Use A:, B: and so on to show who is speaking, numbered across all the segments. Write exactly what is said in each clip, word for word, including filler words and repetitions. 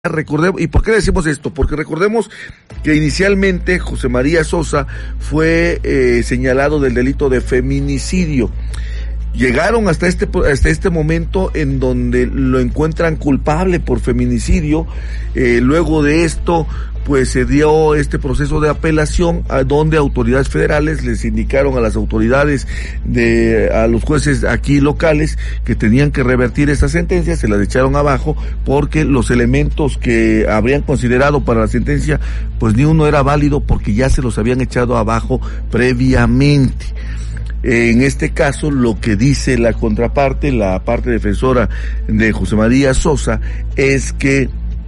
A: Recordemos, ¿y por qué decimos esto? Porque recordemos que inicialmente José María Sosa fue eh, señalado del delito de feminicidio. Llegaron hasta este hasta este momento en donde lo encuentran culpable por feminicidio. Eh, luego de esto, pues se dio este proceso de apelación a donde autoridades federales les indicaron a las autoridades de a los jueces aquí locales que tenían que revertir esa sentencia, se las echaron abajo porque los elementos que habrían considerado para la sentencia, pues ni uno era válido porque ya se los habían echado abajo previamente. En este caso, lo que dice la contraparte, la parte defensora de José María Sosa, es que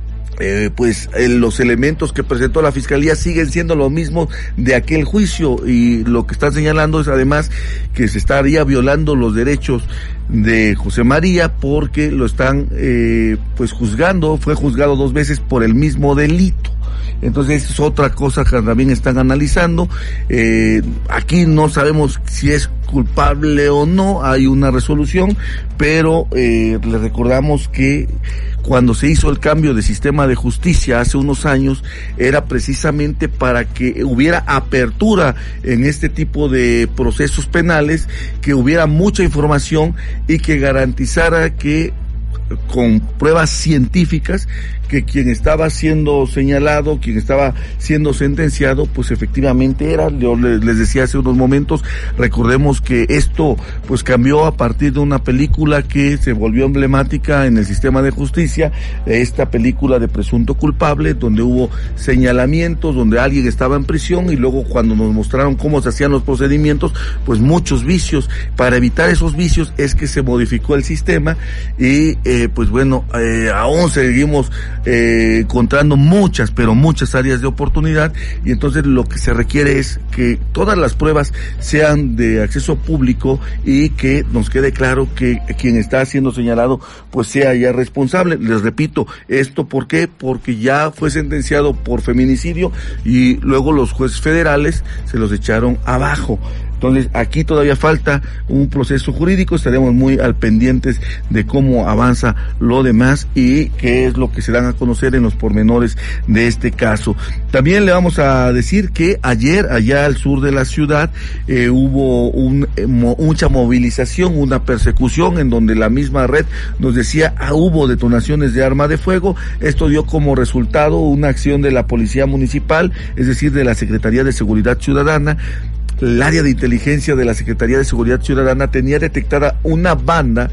A: Eh, pues eh, los elementos que presentó la fiscalía siguen siendo los mismos de aquel juicio, y lo que están señalando es además que se estaría violando los derechos de José María porque lo están eh, pues juzgando, fue juzgado dos veces por el mismo delito. Entonces es otra cosa que también están analizando. Eh, aquí no sabemos si es culpable o no, hay una resolución, pero eh, les recordamos que cuando se hizo el cambio de sistema de justicia hace unos años, era precisamente para que hubiera apertura en este tipo de procesos penales, que hubiera mucha información y que garantizara que con pruebas científicas que quien estaba siendo señalado, quien estaba siendo sentenciado, pues efectivamente era. Yo les decía hace unos momentos, recordemos que esto pues cambió a partir de una película que se volvió emblemática en el sistema de justicia, esta película de Presunto Culpable, donde hubo señalamientos, donde alguien estaba en prisión, y luego cuando nos mostraron cómo se hacían los procedimientos, pues muchos vicios. Para evitar esos vicios es que se modificó el sistema y eh, pues bueno, eh, aún seguimos Eh, encontrando muchas, pero muchas áreas de oportunidad, y entonces lo que se requiere es que todas las pruebas sean de acceso público y que nos quede claro que quien está siendo señalado pues sea ya responsable. Les repito, ¿esto por qué? Porque ya fue sentenciado por feminicidio y luego los jueces federales se los echaron abajo. Entonces, aquí todavía falta un proceso jurídico, estaremos muy al pendientes de cómo avanza lo demás y qué es lo que se dan a conocer en los pormenores de este caso. También le vamos a decir que ayer, allá al sur de la ciudad, eh, hubo un, eh, mo, mucha movilización, una persecución, en donde la misma red nos decía, ah, hubo detonaciones de arma de fuego. Esto dio como resultado una acción de la Policía Municipal, es decir, de la Secretaría de Seguridad Ciudadana. El área de inteligencia de la Secretaría de Seguridad Ciudadana tenía detectada una banda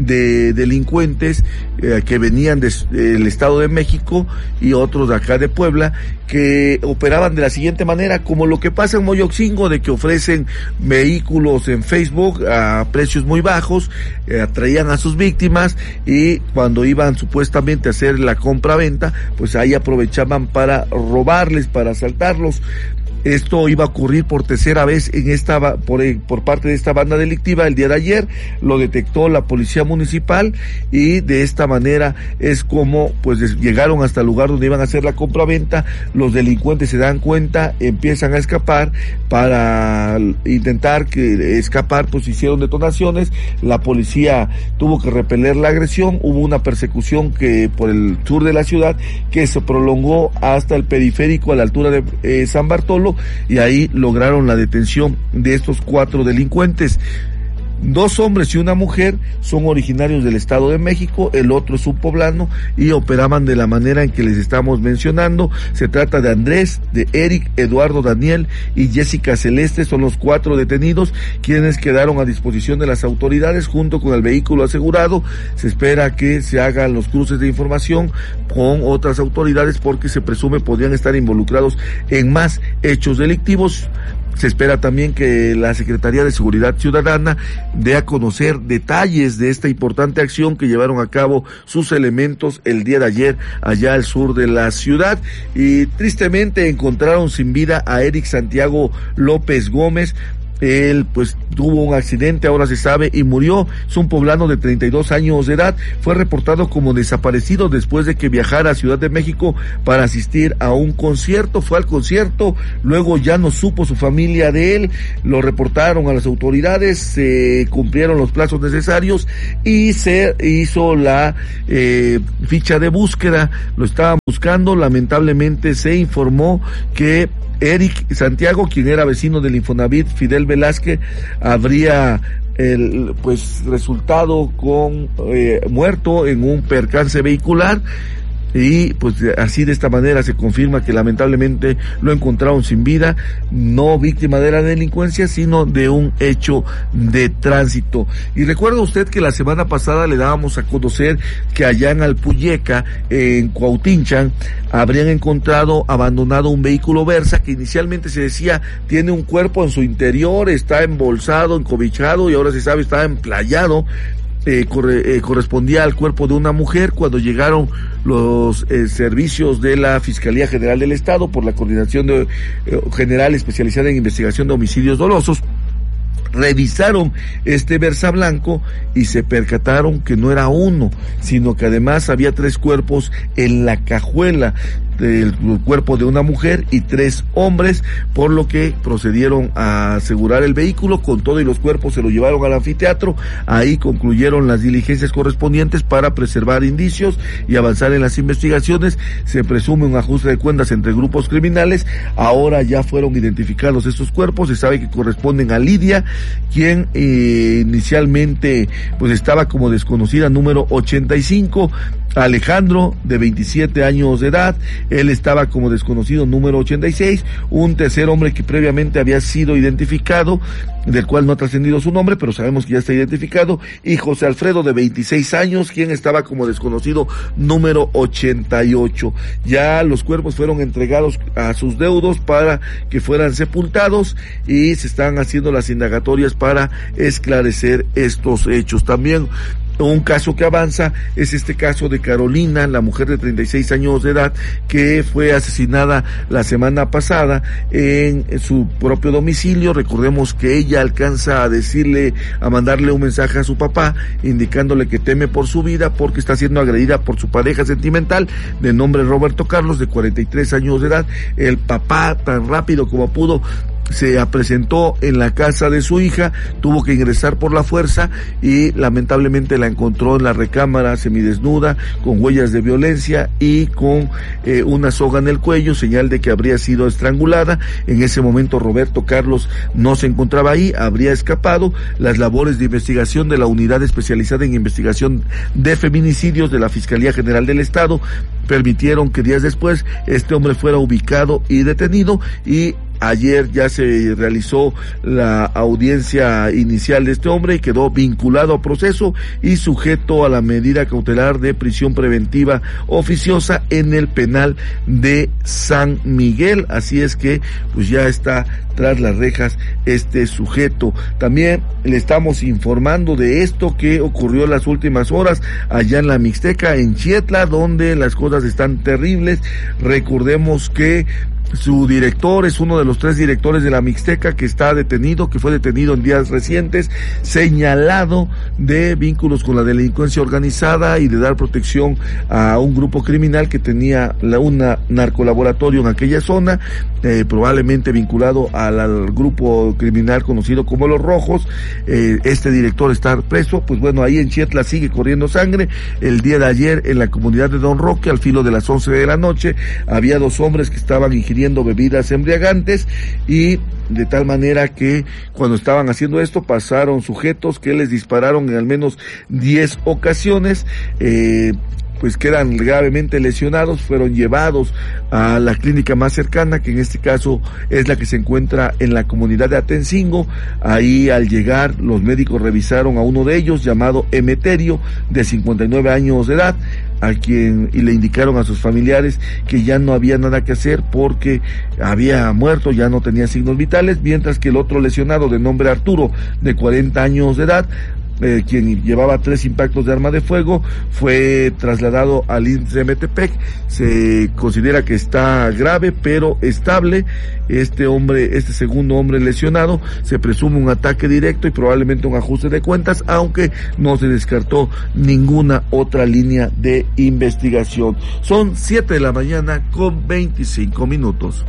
A: de delincuentes eh, que venían del de, Estado de México y otros de acá de Puebla, que operaban de la siguiente manera, como lo que pasa en Moyoxingo, de que ofrecen vehículos en Facebook a precios muy bajos, eh, atraían a sus víctimas, y cuando iban supuestamente a hacer la compra-venta, pues ahí aprovechaban para robarles, para asaltarlos. Esto iba a ocurrir por tercera vez en esta por, por parte de esta banda delictiva. El día de ayer lo detectó la Policía Municipal, y de esta manera es como pues llegaron hasta el lugar donde iban a hacer la compraventa. Los delincuentes se dan cuenta, empiezan a escapar. Para intentar que escapar, pues hicieron detonaciones. La policía tuvo que repeler la agresión. Hubo una persecución que por el sur de la ciudad que se prolongó hasta el periférico a la altura de eh, San Bartolo, y ahí lograron la detención de estos cuatro delincuentes. Dos hombres y una mujer son originarios del Estado de México, el otro es un poblano, y operaban de la manera en que les estamos mencionando. Se trata de Andrés, de Eric, Eduardo, Daniel y Jessica Celeste, son los cuatro detenidos, quienes quedaron a disposición de las autoridades junto con el vehículo asegurado. Se espera que se hagan los cruces de información con otras autoridades, porque se presume podrían estar involucrados en más hechos delictivos. Se espera también que la Secretaría de Seguridad Ciudadana dé a conocer detalles de esta importante acción que llevaron a cabo sus elementos el día de ayer allá al sur de la ciudad. Y tristemente encontraron sin vida a Eric Santiago López Gómez. Él pues tuvo un accidente, ahora se sabe, y murió. Es un poblano de treinta y dos años de edad. Fue reportado como desaparecido después de que viajara a Ciudad de México para asistir a un concierto. Fue al concierto, luego ya no supo su familia de él, lo reportaron a las autoridades, se cumplieron los plazos necesarios y se hizo la eh, ficha de búsqueda. Lo estaban buscando, lamentablemente se informó que Eric Santiago, quien era vecino del Infonavit Fidel Velázquez, habría el pues resultado con eh, muerto en un percance vehicular. Y pues así de esta manera se confirma que lamentablemente lo encontraron sin vida, no víctima de la delincuencia, sino de un hecho de tránsito. Y recuerda usted que la semana pasada le dábamos a conocer que allá en Alpuyeca, en Cuautinchan, habrían encontrado abandonado un vehículo Versa que inicialmente se decía tiene un cuerpo en su interior, está embolsado, encobijado y ahora se sabe está emplayado. Eh, corre, eh, correspondía al cuerpo de una mujer. Cuando llegaron los eh, servicios de la Fiscalía General del Estado por la Coordinación de, eh, General Especializada en Investigación de Homicidios Dolosos, revisaron este Versa blanco y se percataron que no era uno, sino que además había tres cuerpos en la cajuela, del cuerpo de una mujer y tres hombres, por lo que procedieron a asegurar el vehículo con todo y los cuerpos, se lo llevaron al anfiteatro. Ahí concluyeron las diligencias correspondientes para preservar indicios y avanzar en las investigaciones. Se presume un ajuste de cuentas entre grupos criminales. Ahora ya fueron identificados estos cuerpos, se sabe que corresponden a Lidia, quien eh, inicialmente pues estaba como desconocida, número ochenta y cinco, Alejandro, de veintisiete años de edad, él estaba como desconocido, número ochenta y seis, un tercer hombre que previamente había sido identificado, del cual no ha trascendido su nombre, pero sabemos que ya está identificado, y José Alfredo, de veintiséis años, quien estaba como desconocido, número ochenta y ocho. Ya los cuerpos fueron entregados a sus deudos para que fueran sepultados y se están haciendo las indagatorias para esclarecer estos hechos. También un caso que avanza es este caso de Carolina, la mujer de treinta y seis años de edad que fue asesinada la semana pasada en su propio domicilio. Recordemos que ella alcanza a decirle, a mandarle un mensaje a su papá indicándole que teme por su vida porque está siendo agredida por su pareja sentimental de nombre Roberto Carlos, de cuarenta y tres años de edad. El papá, tan rápido como pudo, se presentó en la casa de su hija, tuvo que ingresar por la fuerza y lamentablemente la encontró en la recámara semidesnuda, con huellas de violencia y con eh, una soga en el cuello, señal de que habría sido estrangulada. En ese momento Roberto Carlos no se encontraba ahí, habría escapado. Las labores de investigación de la Unidad Especializada en Investigación de Feminicidios de la Fiscalía General del Estado permitieron que días después este hombre fuera ubicado y detenido, y ayer ya se realizó la audiencia inicial de este hombre y quedó vinculado a proceso y sujeto a la medida cautelar de prisión preventiva oficiosa en el penal de San Miguel. Así es que pues ya está tras las rejas este sujeto. También le estamos informando de esto que ocurrió en las últimas horas allá en la Mixteca, en Chietla, donde las cosas están terribles. Recordemos que su director es uno de los tres directores de la Mixteca que está detenido, que fue detenido en días recientes, señalado de vínculos con la delincuencia organizada y de dar protección a un grupo criminal que tenía la, una narcolaboratorio en aquella zona, eh, probablemente vinculado al, al grupo criminal conocido como Los Rojos. Eh, este director está preso. Pues bueno, ahí en Chietla sigue corriendo sangre. El día de ayer en la comunidad de Don Roque, al filo de las once de la noche, había dos hombres que estaban ingiriendo bebidas embriagantes, y de tal manera que cuando estaban haciendo esto pasaron sujetos que les dispararon en al menos diez ocasiones. eh, pues quedan gravemente lesionados, fueron llevados a la clínica más cercana, que en este caso es la que se encuentra en la comunidad de Atencingo. Ahí al llegar los médicos revisaron a uno de ellos, llamado Emeterio, de cincuenta y nueve años de edad, a quien y le indicaron a sus familiares que ya no había nada que hacer porque había muerto, ya no tenía signos vitales, mientras que el otro lesionado, de nombre Arturo, de cuarenta años de edad, eh, quien llevaba tres impactos de arma de fuego, fue trasladado al I M S S de Metepec. Se considera que está grave, pero estable. Este hombre, este segundo hombre lesionado, se presume un ataque directo y probablemente un ajuste de cuentas, aunque no se descartó ninguna otra línea de investigación. Son siete de la mañana con veinticinco minutos.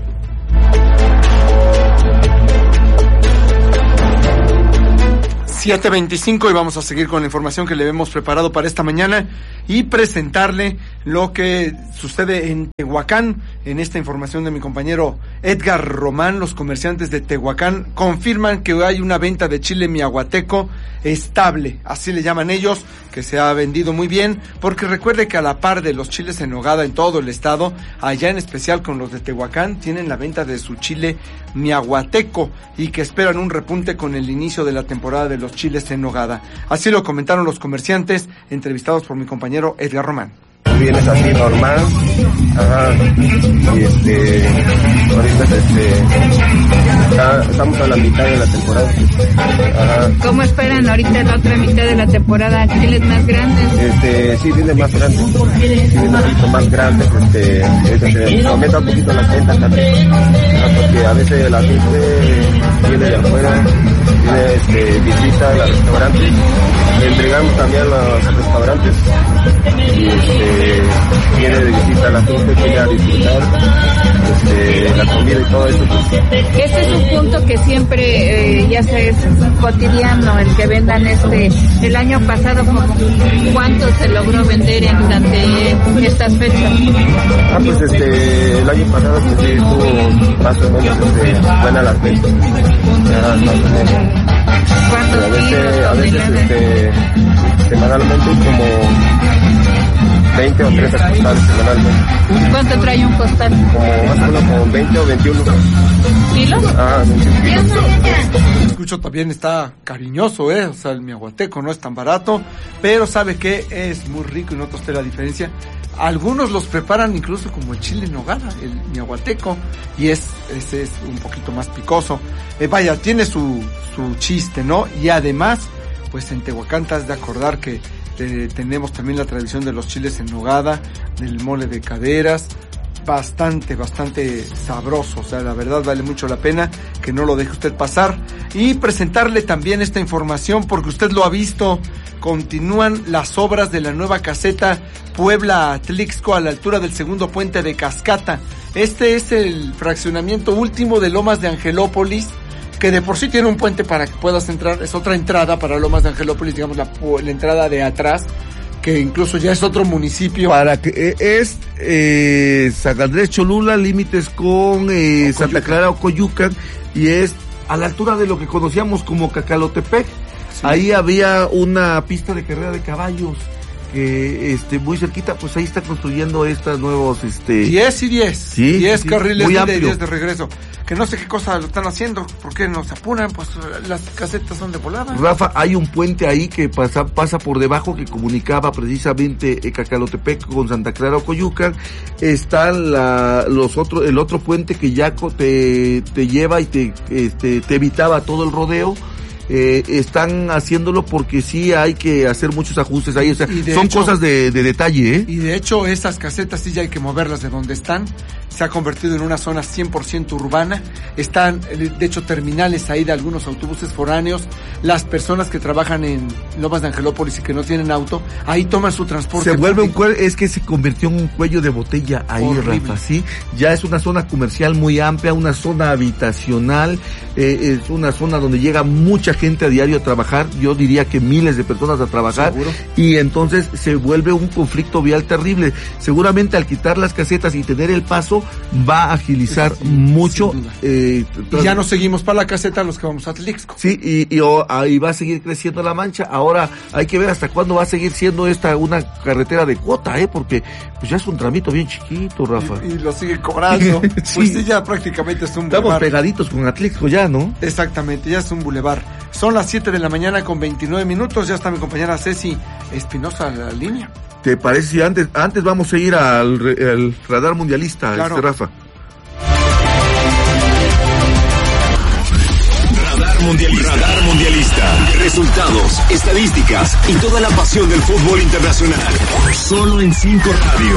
B: siete veinticinco y vamos a seguir con la información que le hemos preparado para esta mañana y presentarle lo que sucede en Tehuacán. En esta información de mi compañero Edgar Román, los comerciantes de Tehuacán confirman que hay una venta de chile miahuateco estable, así le llaman ellos, que se ha vendido muy bien, porque recuerde que a la par de los chiles en nogada en todo el estado, allá en especial con los de Tehuacán, tienen la venta de su chile miahuateco y que esperan un repunte con el inicio de la temporada de los chiles en nogada. Así lo comentaron los comerciantes entrevistados por mi compañero Edgar Román.
C: Vienes así normal, ajá, y este, ahorita este, está, estamos a la mitad de la temporada, ajá.
D: ¿Cómo esperan ahorita la otra mitad de la temporada? ¿Chiles más grandes?
C: Este, sí, viene más grandes, viene un poquito más grandes, este, este, se aumenta un poquito las ventas también, ajá, porque a veces la gente viene de afuera, viene, este, visita a los restaurantes, le entregamos también a los restaurantes, y este, viene de visita a la gente, viene a disfrutar este, la comida y todo eso. Pues.
D: Este es un punto que siempre, eh, ya sé, es cotidiano, el que vendan este, el año pasado, ¿cuánto se logró vender en durante estas fechas?
C: Ah, pues este, el año pasado pues sí, estuvo más o menos este, buena la fecha. Ya, más o menos.
D: ¿Cuántos
C: a veces,
D: kilos?
C: a veces este, semanalmente como veinte o treinta costales semanalmente.
D: ¿Cuánto trae un costal?
C: Como más o menos como veinte o veintiuno.
D: ¿Kilos?
C: Ah, veintiuno kilos.
B: Escucho también está cariñoso, eh, o sea, el miahuateco no es tan barato, pero sabe que es muy rico y nota usted la diferencia. Algunos los preparan incluso como el chile en nogada, el miahuateco, y es, ese es un poquito más picoso. Eh, vaya, tiene su, su chiste, ¿no? Y además, pues en Tehuacán te has de acordar que eh, tenemos también la tradición de los chiles en nogada, del mole de caderas, bastante, bastante sabroso, o sea, la verdad vale mucho la pena que no lo deje usted pasar y presentarle también esta información porque usted lo ha visto, continúan las obras de la nueva caseta Puebla-Atlixco a la altura del segundo puente de Cascata. Este es el fraccionamiento último de Lomas de Angelópolis, que de por sí tiene un puente para que puedas entrar, es otra entrada para Lomas de Angelópolis, digamos la, la entrada de atrás, que incluso ya es otro municipio.
A: Para que es eh, San Andrés Cholula, límites con eh, Santa Clara Ocoyucan, y es a la altura de lo que conocíamos como Cacalotepec. Sí. Ahí había una pista de carrera de caballos que este muy cerquita, pues ahí está construyendo estas nuevos este
B: diez y diez,
A: sí,
B: diez
A: sí,
B: carriles
A: muy
B: de
A: amplio.
B: diez de regreso. Que no sé qué cosa lo están haciendo, ¿por qué no se apuran? Pues las casetas son de volada.
A: Rafa, hay un puente ahí que pasa pasa por debajo que comunicaba precisamente eh, Cacalotepec con Santa Clara Ocoyucan. Está la, los otros, el otro puente que ya te, te lleva y te, este, te evitaba todo el rodeo. Eh, están haciéndolo porque sí hay que hacer muchos ajustes ahí, o sea, son hecho, cosas de, de detalle, ¿eh?
B: Y de hecho esas casetas sí ya hay que moverlas de donde están, se ha convertido en una zona cien por ciento urbana, están de hecho terminales ahí de algunos autobuses foráneos, las personas que trabajan en Lomas de Angelópolis y que no tienen auto, ahí toman su transporte.
A: Se vuelve un cuello, es que se convirtió en un cuello de botella ahí, horrible. Rafa, sí, ya es una zona comercial muy amplia, una zona habitacional, eh, es una zona donde llega mucha gente a diario a trabajar, yo diría que miles de personas a trabajar. ¿Seguro? Y entonces se vuelve un conflicto vial terrible. Seguramente al quitar las casetas y tener el paso va a agilizar sí, mucho.
B: Eh, y ya nos seguimos para la caseta los que vamos a Atlixco.
A: Sí, y, y oh, ahí va a seguir creciendo la mancha. Ahora hay que ver hasta cuándo va a seguir siendo esta una carretera de cuota, eh, porque pues ya es un tramito bien chiquito, Rafa.
B: Y, y lo sigue cobrando. sí. Pues sí, ya prácticamente es un
A: Estamos bulevar. Pegaditos con Atlixco ya, ¿no?
B: Exactamente, ya es un bulevar. Son las siete de la mañana con veintinueve minutos, ya está mi compañera Ceci Espinosa en la línea.
A: ¿Te parece si antes, antes vamos a ir al, al radar mundialista,
B: claro.
A: este Rafa?
E: Radar Mundialista. Radar Mundialista. Resultados, estadísticas y toda la pasión del fútbol internacional. Solo en cinco Radio.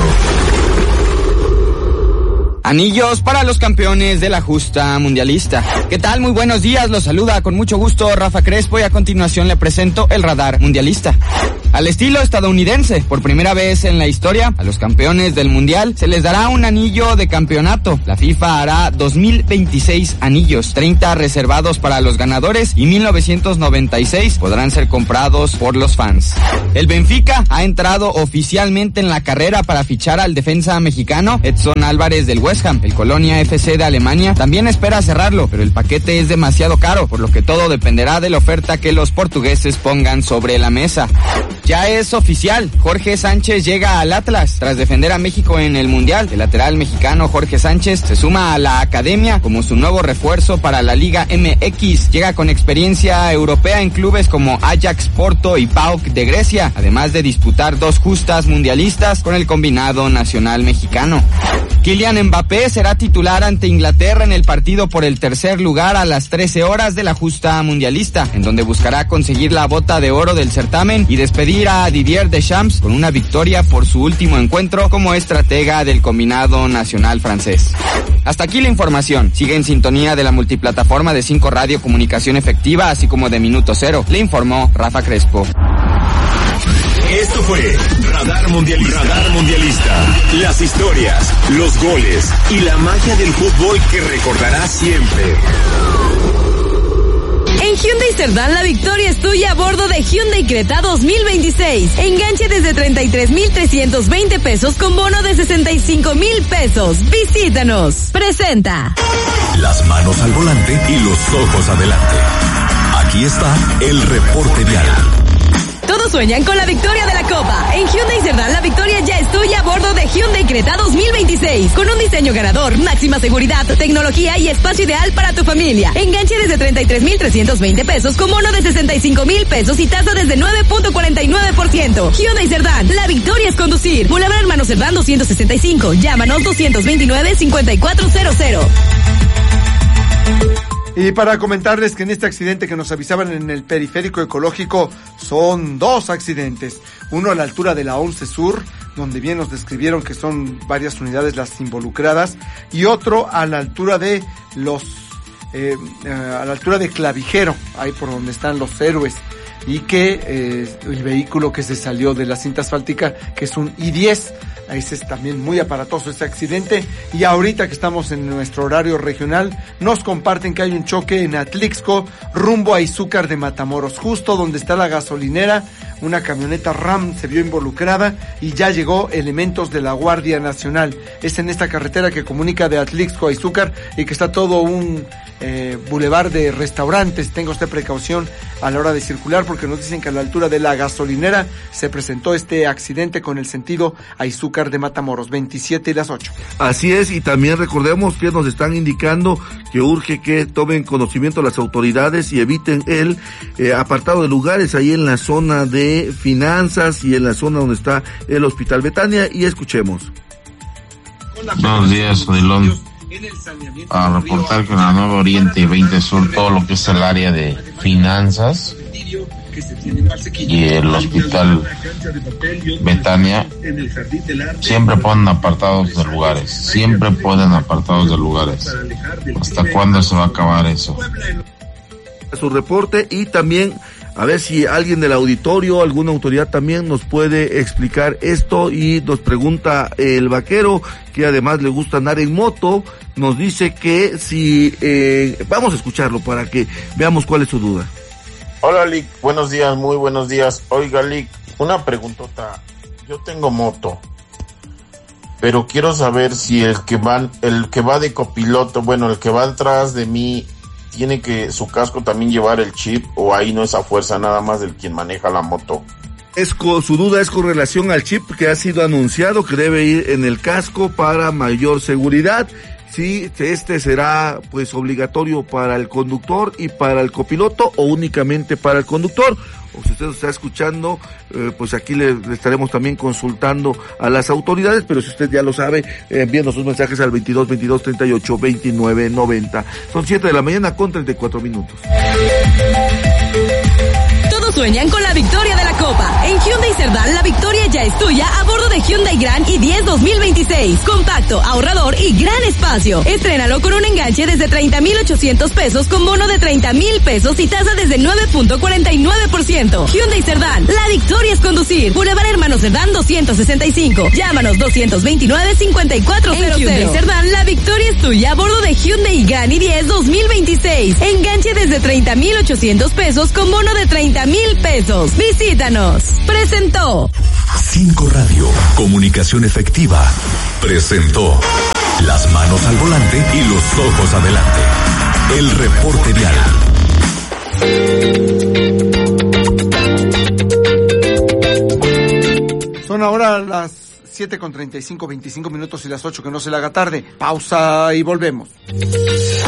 F: Anillos para los campeones de la justa mundialista. ¿Qué tal? Muy buenos días, los saluda con mucho gusto Rafa Crespo y a continuación le presento el radar mundialista. Al estilo estadounidense, por primera vez en la historia, a los campeones del mundial se les dará un anillo de campeonato. La FIFA hará dos mil veintiséis anillos, treinta reservados para los ganadores y mil novecientos noventa y seis podrán ser comprados por los fans. El Benfica ha entrado oficialmente en la carrera para fichar al defensa mexicano Edson Álvarez del West Ham. El Colonia F C de Alemania también espera cerrarlo, pero el paquete es demasiado caro, por lo que todo dependerá de la oferta que los portugueses pongan sobre la mesa. Ya es oficial, Jorge Sánchez llega al Atlas tras defender a México en el Mundial. El lateral mexicano Jorge Sánchez se suma a la academia como su nuevo refuerzo para la Liga M X. Llega con experiencia europea en clubes como Ajax, Porto y P A O K de Grecia, además de disputar dos justas mundialistas con el combinado nacional mexicano. Kylian Mbappé será titular ante Inglaterra en el partido por el tercer lugar a las trece horas de la justa mundialista, en donde buscará conseguir la bota de oro del certamen y despedir a Didier Deschamps con una victoria por su último encuentro como estratega del combinado nacional francés. Hasta aquí la información. Sigue en sintonía de la multiplataforma de cinco Radio Comunicación Efectiva, así como de Minuto Cero. Le informó Rafa Crespo.
E: Esto fue Radar Mundialista. Radar Mundialista. Las historias, los goles y la magia del fútbol que recordarás siempre.
G: En Hyundai Cerdán la victoria es tuya a bordo de Hyundai Creta dos mil veintiséis. Enganche desde treinta y tres mil trescientos veinte pesos con bono de sesenta y cinco mil pesos. Visítanos. Presenta.
E: Las manos al volante y los ojos adelante. Aquí está el reporte vial.
G: Todos sueñan con la victoria de la Copa. En Hyundai Cerdán la victoria ya es tuya a bordo de Hyundai Creta dos mil veintiséis. Con un diseño ganador, máxima seguridad, tecnología y espacio ideal para tu familia. Enganche desde treinta y tres mil trescientos veinte pesos con bono de sesenta y cinco mil pesos y tasa desde nueve punto cuarenta y nueve por ciento. Hyundai Cerdán, la victoria es conducir. Boulevard Hermano Cerdán doscientos sesenta y cinco. Llámanos doscientos veintinueve cincuenta y cuatro cero cero.
B: Y para comentarles que en este accidente que nos avisaban en el periférico ecológico son dos accidentes. Uno a la altura de la once Sur, donde bien nos describieron que son varias unidades las involucradas, y otro a la altura de los, eh, eh, a la altura de Clavijero, ahí por donde están los héroes, y que eh, el vehículo que se salió de la cinta asfáltica, que es un I diez, ese es también muy aparatoso este accidente. Y ahorita que estamos en nuestro horario regional, nos comparten que hay un choque en Atlixco, rumbo a Izúcar de Matamoros, justo donde está la gasolinera. Una camioneta RAM se vio involucrada y ya llegó elementos de la Guardia Nacional. Es en esta carretera que comunica de Atlixco a Izúcar y que está todo un eh, bulevar de restaurantes. Tenga usted precaución a la hora de circular, porque nos dicen que a la altura de la gasolinera se presentó este accidente con el sentido a Izúcar de Matamoros, veintisiete y las ocho.
A: Así es, y también recordemos que nos están indicando que urge que tomen conocimiento las autoridades y eviten el eh, apartado de lugares ahí en la zona de finanzas y en la zona donde está el Hospital Betania, y escuchemos.
H: Buenos días, Odilón. A reportar que en la nueva Oriente y veinte Sur todo lo que es el área de finanzas y el Hospital Betania siempre ponen apartados de lugares, siempre ponen apartados de lugares. ¿Hasta cuándo se va a acabar eso?
A: Su reporte, y también a ver si alguien del auditorio, alguna autoridad también nos puede explicar esto. Y nos pregunta el vaquero, que además le gusta andar en moto, nos dice que si, eh, vamos a escucharlo para que veamos cuál es su duda.
I: Hola, Lick, buenos días, muy buenos días. Oiga, Lick, una preguntota. Yo tengo moto, pero quiero saber si el que va, el que va de copiloto, bueno, el que va atrás de mí, tiene que su casco también llevar el chip, o ahí no es a fuerza nada más del quien maneja la moto.
A: Es con, su duda es con relación al chip que ha sido anunciado que debe ir en el casco para mayor seguridad. Sí, este será pues obligatorio para el conductor y para el copiloto, o únicamente para el conductor. O si usted está escuchando, eh, pues aquí le, le estaremos también consultando a las autoridades, pero si usted ya lo sabe, eh, envíenos sus mensajes al veintidós, veintidós, treinta y ocho, veintinueve, noventa. Son siete de la mañana con treinta y cuatro minutos.
G: sueñan con la victoria de la Copa. En Hyundai Cerdán, la victoria ya es tuya a bordo de Hyundai Grand i diez dos mil veintiséis. Compacto, ahorrador y gran espacio. Estrénalo con un enganche desde treinta mil ochocientos pesos con bono de treinta mil pesos y tasa desde nueve punto cuarenta y nueve por ciento. Hyundai Cerdán, la victoria es conducir. Boulevard Hermanos Cerdán doscientos sesenta y cinco. Llámanos doscientos veintinueve cincuenta y cuatro cero cero. En Hyundai Cerdán, la victoria es tuya a bordo de Hyundai Grand i diez dos mil veintiséis. Enganche desde treinta mil ochocientos pesos con bono de treinta mil pesos. Visítanos. Presentó
E: Cinco Radio, comunicación efectiva, presentó las manos al volante y los ojos adelante. El reporte vial.
B: Son ahora las siete con treinta y cinco, veinticinco minutos y las ocho, que no se le haga tarde. Pausa y volvemos.